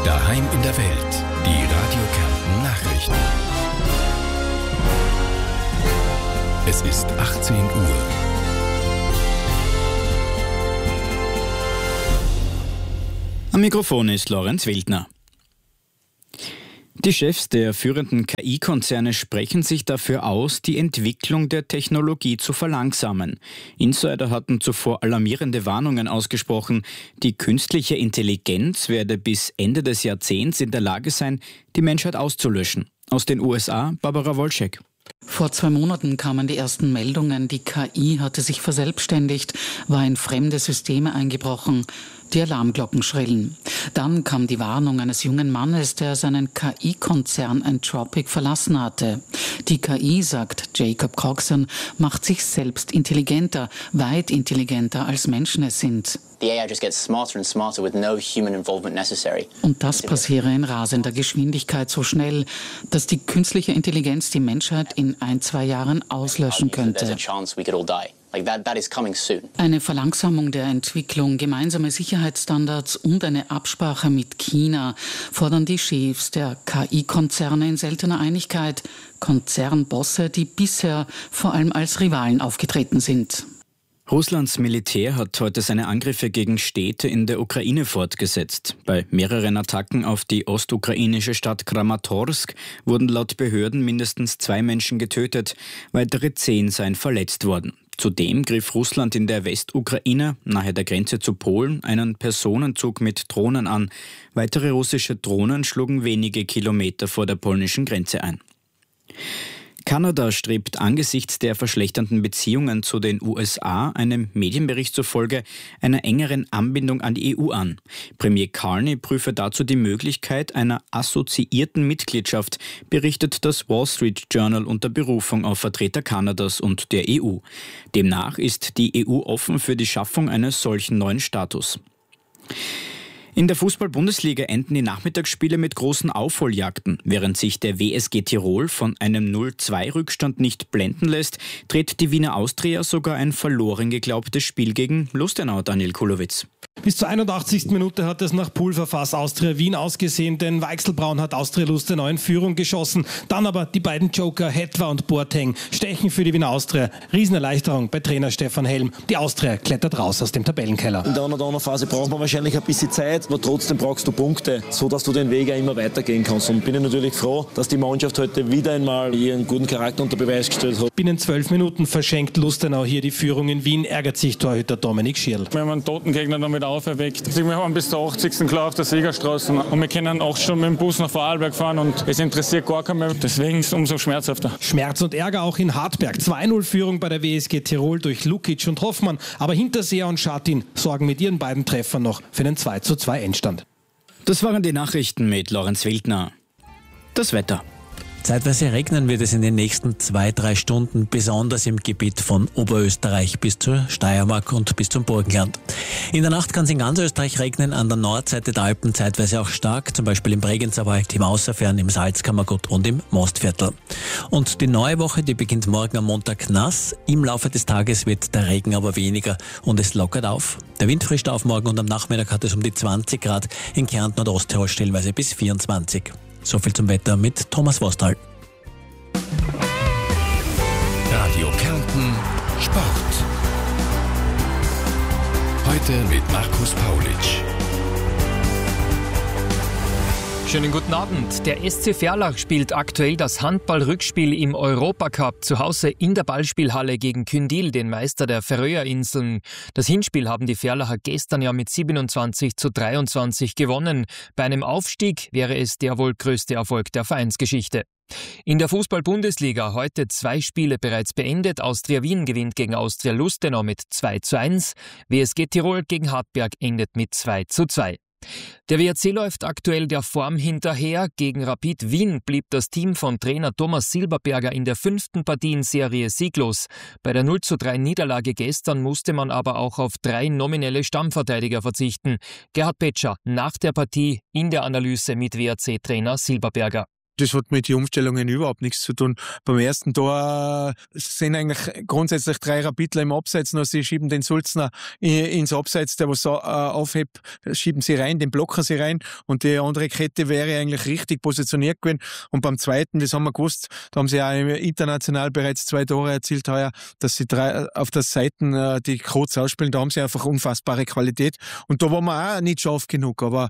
Daheim in der Welt. Die Radio Kärnten Nachrichten. Es ist 18 Uhr. Am Mikrofon ist Lorenz Wildner. Die Chefs der führenden KI-Konzerne sprechen sich dafür aus, die Entwicklung der Technologie zu verlangsamen. Insider hatten zuvor alarmierende Warnungen ausgesprochen. Die künstliche Intelligenz werde bis Ende des Jahrzehnts in der Lage sein, die Menschheit auszulöschen. Aus den USA, Barbara Wolschek. Vor 2 Monaten kamen die ersten Meldungen, die KI hatte sich verselbstständigt, war in fremde Systeme eingebrochen. Die Alarmglocken schrillen. Dann kam die Warnung eines jungen Mannes, der seinen KI-Konzern Anthropic verlassen hatte. Die KI, sagt Jacob Coxon, macht sich selbst intelligenter, weit intelligenter als Menschen es sind. The AI just gets smarter and smarter with no human involvement necessary. Und das passiere in rasender Geschwindigkeit so schnell, dass die künstliche Intelligenz die Menschheit in 1-2 Jahren auslöschen könnte. Eine Verlangsamung der Entwicklung, gemeinsame Sicherheitsstandards und eine Absprache mit China fordern die Chefs der KI-Konzerne in seltener Einigkeit. Konzernbosse, die bisher vor allem als Rivalen aufgetreten sind. Russlands Militär hat heute seine Angriffe gegen Städte in der Ukraine fortgesetzt. Bei mehreren Attacken auf die ostukrainische Stadt Kramatorsk wurden laut Behörden mindestens 2 Menschen getötet, weitere 10 seien verletzt worden. Zudem griff Russland in der Westukraine, nahe der Grenze zu Polen, einen Personenzug mit Drohnen an. Weitere russische Drohnen schlugen wenige Kilometer vor der polnischen Grenze ein. Kanada strebt angesichts der verschlechternden Beziehungen zu den USA, einem Medienbericht zufolge, einer engeren Anbindung an die EU an. Premier Carney prüfe dazu die Möglichkeit einer assoziierten Mitgliedschaft, berichtet das Wall Street Journal unter Berufung auf Vertreter Kanadas und der EU. Demnach ist die EU offen für die Schaffung eines solchen neuen Status. In der Fußball-Bundesliga enden die Nachmittagsspiele mit großen Aufholjagden. Während sich der WSG Tirol von einem 0-2-Rückstand nicht blenden lässt, dreht die Wiener Austria sogar ein verloren geglaubtes Spiel gegen Lustenau, Daniel Kulowitz. Bis zur 81. Minute hat es nach Pulverfass Austria Wien ausgesehen, denn Weichselbraun hat Austria Lustenau in Führung geschossen. Dann aber die beiden Joker Hetwa und Boateng stechen für die Wiener Austria. Riesenerleichterung bei Trainer Stefan Helm. Die Austria klettert raus aus dem Tabellenkeller. In der anderen Phase braucht man wahrscheinlich ein bisschen Zeit, aber trotzdem brauchst du Punkte, sodass du den Weg ja immer weitergehen kannst. Und bin ich natürlich froh, dass die Mannschaft heute wieder einmal ihren guten Charakter unter Beweis gestellt hat. Binnen 12 Minuten verschenkt Lustenau hier die Führung in Wien, ärgert sich Torhüter Dominik Schirl. Wir haben einen toten Gegner damit auferweckt. Wir haben bis zur 80. klar auf der Siegerstraße und wir können auch schon mit dem Bus nach Vorarlberg fahren und es interessiert gar keinen mehr. Deswegen ist es umso schmerzhafter. Schmerz und Ärger auch in Hartberg. 2-0-Führung bei der WSG Tirol durch Lukic und Hoffmann. Aber Hinterseher und Schatin sorgen mit ihren beiden Treffern noch für einen 2:2 Endstand. Das waren die Nachrichten mit Lorenz Wildner. Das Wetter. Zeitweise regnen wird es in den nächsten 2-3 Stunden, besonders im Gebiet von Oberösterreich bis zur Steiermark und bis zum Burgenland. In der Nacht kann es in ganz Österreich regnen, an der Nordseite der Alpen zeitweise auch stark, zum Beispiel im Bregenzerwald, im Außerfern, im Salzkammergut und im Mostviertel. Und die neue Woche, die beginnt morgen am Montag nass. Im Laufe des Tages wird der Regen aber weniger und es lockert auf. Der Wind frischt auf morgen und am Nachmittag hat es um die 20 Grad, in Kärnten und Osttirol stellenweise bis 24. So viel zum Wetter mit Thomas Vostal. Radio Kärnten Sport. Heute mit Markus Paulitsch. Schönen guten Abend. Der SC Verlach spielt aktuell das Handball-Rückspiel im Europacup zu Hause in der Ballspielhalle gegen Kündiel, den Meister der Färöerinseln. Das Hinspiel haben die Verlacher gestern ja mit 27:23 gewonnen. Bei einem Aufstieg wäre es der wohl größte Erfolg der Vereinsgeschichte. In der Fußball-Bundesliga heute 2 Spiele bereits beendet. Austria Wien gewinnt gegen Austria Lustenau mit 2:1. WSG Tirol gegen Hartberg endet mit 2:2. Der WRC läuft aktuell der Form hinterher. Gegen Rapid Wien blieb das Team von Trainer Thomas Silberberger in der 5. Partie in Serie sieglos. Bei der 0:3 Niederlage gestern musste man aber auch auf 3 nominelle Stammverteidiger verzichten. Gerhard Petscher nach der Partie in der Analyse mit WRC-Trainer Silberberger. Das hat mit den Umstellungen überhaupt nichts zu tun. Beim ersten Tor sind eigentlich grundsätzlich 3 Rapidler im Abseits, nur sie schieben den Sulzner ins Abseits, der was aufhebt, schieben sie rein, den blocken sie rein und die andere Kette wäre eigentlich richtig positioniert gewesen. Und beim zweiten, das haben wir gewusst, da haben sie auch international bereits 2 Tore erzielt heuer, dass sie auf der Seite die kurz ausspielen, da haben sie einfach unfassbare Qualität. Und da waren wir auch nicht scharf genug, aber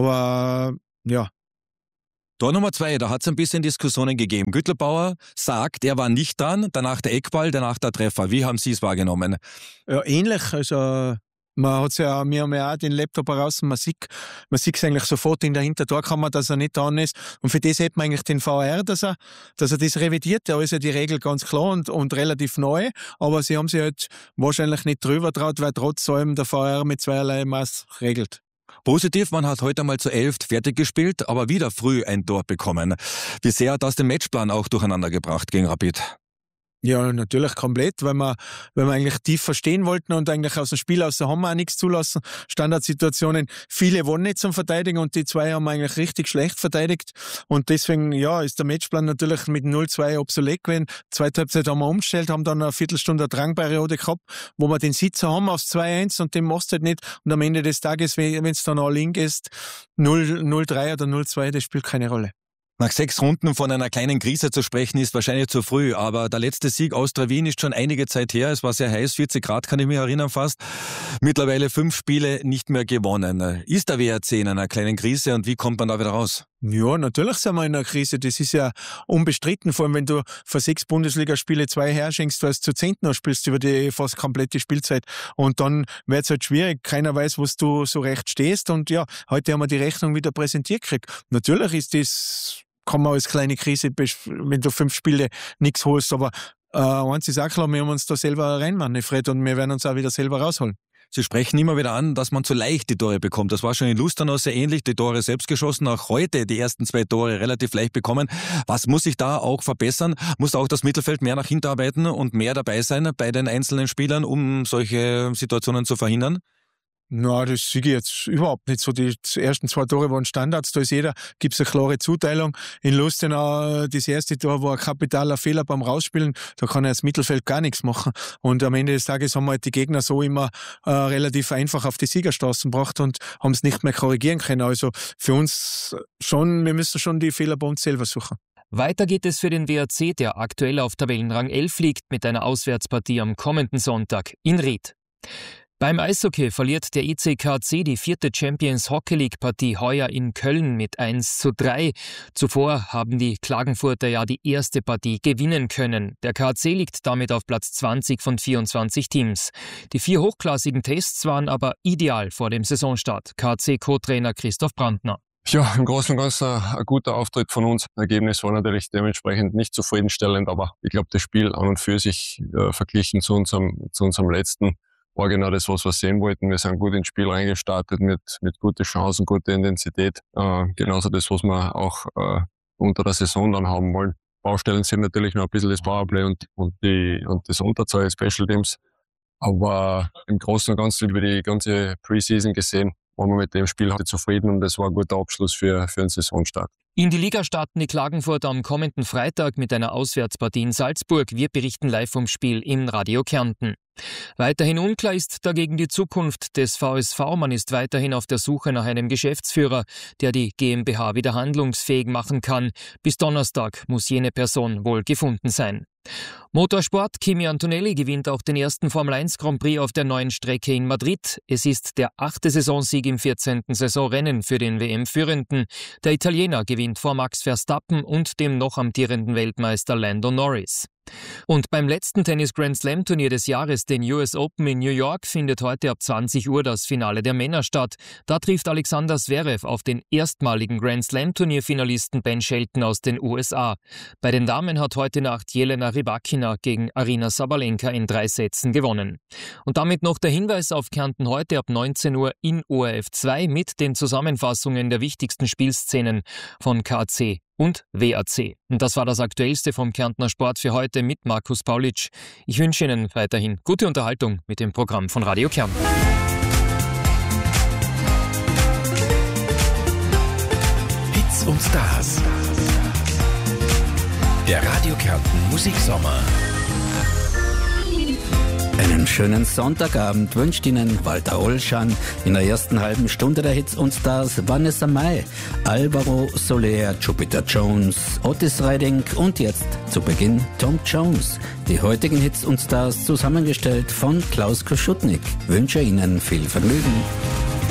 ja. Tor Nummer 2, da hat es ein bisschen Diskussionen gegeben. Güttlebauer sagt, er war nicht dran, danach der Eckball, danach der Treffer. Wie haben Sie es wahrgenommen? Ja, ähnlich. Also wir haben ja auch den Laptop heraus, man sieht es eigentlich sofort in der Hintertorkammer, dass er nicht dran ist. Und für das hätte man eigentlich den VR, dass er das revidiert. Da ist ja die Regel ganz klar und relativ neu. Aber sie haben sich halt wahrscheinlich nicht drüber traut, weil trotz allem der VR mit zweierlei Maß regelt. Positiv, man hat heute mal zu 11 fertig gespielt, aber wieder früh ein Tor bekommen. Wie sehr hat das den Matchplan auch durcheinander gebracht gegen Rapid? Ja, natürlich komplett, weil wir eigentlich tief verstehen wollten und eigentlich aus dem Spiel haben wir auch nichts zulassen. Standardsituationen, viele waren nicht zum Verteidigen und die 2 haben eigentlich richtig schlecht verteidigt. Und deswegen, ja, ist der Matchplan natürlich mit 0-2 obsolet gewesen. Zweite Halbzeit haben wir umgestellt, haben dann eine Viertelstunde Drangperiode gehabt, wo wir den Sitzer haben aufs 2-1 und den machst du halt nicht. Und am Ende des Tages, wenn es dann all in ist, 0-3 oder 0-2, das spielt keine Rolle. Nach 6 Runden von einer kleinen Krise zu sprechen, ist wahrscheinlich zu früh, aber der letzte Sieg Austria Wien ist schon einige Zeit her. Es war sehr heiß, 40 Grad kann ich mich erinnern fast. Mittlerweile 5 Spiele nicht mehr gewonnen. Ist der WRC in einer kleinen Krise und wie kommt man da wieder raus? Ja, natürlich sind wir in einer Krise. Das ist ja unbestritten. Vor allem, wenn du für 6 Bundesligaspiele 2 herschenkst, du als zu 10. noch spielst über die fast komplette Spielzeit. Und dann wird es halt schwierig. Keiner weiß, wo du so recht stehst. Und ja, heute haben wir die Rechnung wieder präsentiert gekriegt. Natürlich ist das, kann man als kleine Krise, wenn du 5 Spiele nichts holst. Aber eins ist auch klar, wir haben uns da selber reinmanövriert und wir werden uns auch wieder selber rausholen. Sie sprechen immer wieder an, dass man zu leicht die Tore bekommt. Das war schon in Lustenau sehr ähnlich, die Tore selbst geschossen. Auch heute die ersten 2 Tore relativ leicht bekommen. Was muss sich da auch verbessern? Muss auch das Mittelfeld mehr nach hinten arbeiten und mehr dabei sein bei den einzelnen Spielern, um solche Situationen zu verhindern? Na, das sehe ich jetzt überhaupt nicht so. Die ersten 2 Tore waren Standards, da gibt es eine klare Zuteilung. In Lustenau, das erste Tor war ein kapitaler Fehler beim Rausspielen, da kann das Mittelfeld gar nichts machen. Und am Ende des Tages haben wir halt die Gegner so immer relativ einfach auf die Siegerstraßen gebracht und haben es nicht mehr korrigieren können. Also für uns schon, wir müssen schon die Fehler bei uns selber suchen. Weiter geht es für den WRC, der aktuell auf Tabellenrang 11 liegt, mit einer Auswärtspartie am kommenden Sonntag in Ried. Beim Eishockey verliert der ECKC die 4. Champions Hockey League Partie heuer in Köln mit 1:3. Zuvor haben die Klagenfurter ja die erste Partie gewinnen können. Der KC liegt damit auf Platz 20 von 24 Teams. Die 4 hochklassigen Tests waren aber ideal vor dem Saisonstart. KC-Co-Trainer Christoph Brandner. Ja, im Großen und Ganzen ein guter Auftritt von uns. Das Ergebnis war natürlich dementsprechend nicht zufriedenstellend, aber ich glaube, das Spiel an und für sich verglichen zu unserem letzten war genau das, was wir sehen wollten. Wir sind gut ins Spiel reingestartet mit guten Chancen, guter Intensität. Genauso das, was wir auch unter der Saison dann haben wollen. Baustellen sind natürlich noch ein bisschen das Powerplay und das Unterzahl Special Teams. Aber im Großen und Ganzen über die ganze Preseason gesehen, waren wir mit dem Spiel heute zufrieden und das war ein guter Abschluss für einen Saisonstart. In die Liga starten die Klagenfurter am kommenden Freitag mit einer Auswärtspartie in Salzburg. Wir berichten live vom Spiel im Radio Kärnten. Weiterhin unklar ist dagegen die Zukunft des VSV. Man ist weiterhin auf der Suche nach einem Geschäftsführer, der die GmbH wieder handlungsfähig machen kann. Bis Donnerstag muss jene Person wohl gefunden sein. Motorsport: Kimi Antonelli gewinnt auch den ersten Formel-1 Grand Prix auf der neuen Strecke in Madrid. Es ist der 8. Saisonsieg im 14. Saisonrennen für den WM-Führenden. Der Italiener gewinnt vor Max Verstappen und dem noch amtierenden Weltmeister Lando Norris. Und beim letzten Tennis-Grand-Slam-Turnier des Jahres, den US Open in New York, findet heute ab 20 Uhr das Finale der Männer statt. Da trifft Alexander Zverev auf den erstmaligen Grand-Slam-Turnier-Finalisten Ben Shelton aus den USA. Bei den Damen hat heute Nacht Jelena Rybakina gegen Aryna Sabalenka in 3 Sätzen gewonnen. Und damit noch der Hinweis auf Kärnten heute ab 19 Uhr in ORF 2 mit den Zusammenfassungen der wichtigsten Spielszenen von KC und WAC. Und das war das Aktuellste vom Kärntner Sport für heute mit Markus Paulitsch. Ich wünsche Ihnen weiterhin gute Unterhaltung mit dem Programm von Radio Kärnten. Hits und Stars. Der Radio Kärnten Musiksommer. Einen schönen Sonntagabend wünscht Ihnen Walter Olschan. In der ersten halben Stunde der Hits und Stars Vanessa Mai, Alvaro Soler, Jupiter Jones, Otis Redding und jetzt zu Beginn Tom Jones. Die heutigen Hits und Stars zusammengestellt von Klaus Koschutnik. Wünsche Ihnen viel Vergnügen.